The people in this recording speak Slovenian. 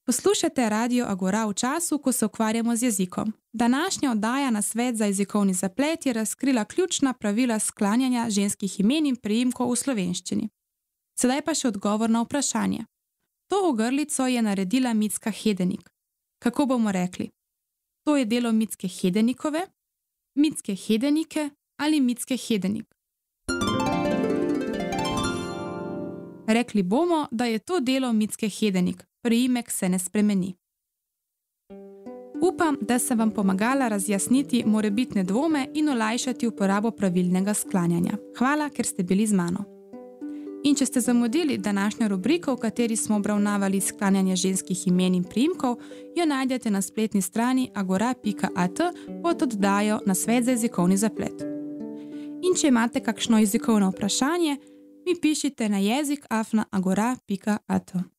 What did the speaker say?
Poslušate Radio Agora v času, ko se ukvarjamo z jezikom. Današnja oddaja na Svet za jezikovni zaplet je razkrila ključna pravila sklanjanja ženskih imen in priimkov v slovenščini. Sedaj pa še odgovor na vprašanje. To ogrlico je naredila Micka Hedenik. Kako bomo rekli? To je delo Micke Hedenikove, Micke Hedenike ali Micke Hedenik. Rekli bomo, da je to delo Micke Hedenik, priimek se ne spremeni. Upam, da sem vam pomagala razjasniti morebitne dvome in olajšati uporabo pravilnega sklanjanja. Hvala, ker ste bili z mano. In če ste zamudili današnjo rubriko, v kateri smo obravnavali sklanjanje ženskih imen in priimkov, jo najdete na spletni strani agora.at pod oddajo na Svet za jezikovni zaplet. In če imate kakšno jezikovno vprašanje, mi pišite na jezik@agora.at.